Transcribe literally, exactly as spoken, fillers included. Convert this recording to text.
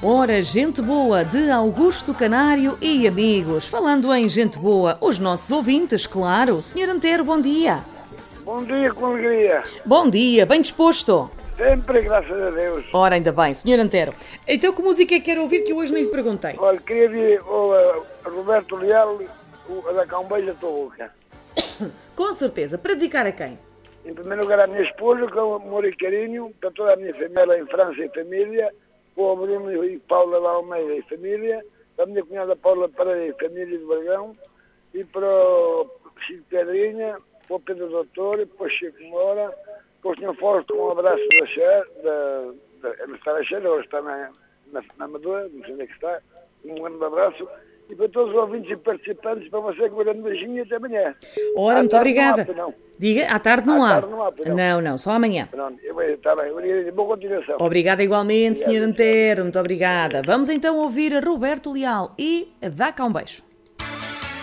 Ora, gente boa de Augusto Canário e amigos. Falando em gente boa, os nossos ouvintes, claro. senhor Antero, bom dia. Bom dia, com alegria. Bom dia, bem disposto? Sempre, graças a Deus. Ora, ainda bem, senhor Antero. Então, que música é que quer ouvir que eu hoje nem lhe perguntei? Olha, queria ver o uh, Roberto Leal, o, a dar cá um beijo à tua boca. Com certeza. Para dedicar a quem? Em primeiro lugar, à minha esposa, com amor e carinho, para toda a minha família em França e família, para o Bruno e Paula da Almeida e família, para a minha cunhada Paula Pereira e família de Bargão, e para o Chico Pedrinha, para o Pedro Doutor, para o Chico Moura, para o senhor Fausto, um abraço da Xer, da, da, ele está na Xer, agora está na, na, na Amadora, não sei onde é que está, um grande abraço. E para todos os ouvintes e participantes, para você, um grande beijinho e até amanhã. Ora, à muito obrigada. Não há, Diga, à tarde não à há. Tarde não, há não, não, só amanhã. Pronto, está bem, obrigado, boa continuação. Obrigada igualmente, Obrigado, senhor Antero, muito obrigada. Vamos então ouvir a Roberto Leal e dá cá um beijo.